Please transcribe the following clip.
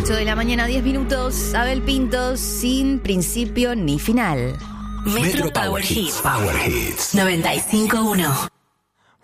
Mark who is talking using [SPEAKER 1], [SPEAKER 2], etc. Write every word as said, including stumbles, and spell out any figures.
[SPEAKER 1] ocho de la mañana, diez minutos. Abel Pintos, sin principio ni final.
[SPEAKER 2] Metro Power Hits. Power Hits. noventa y cinco punto uno.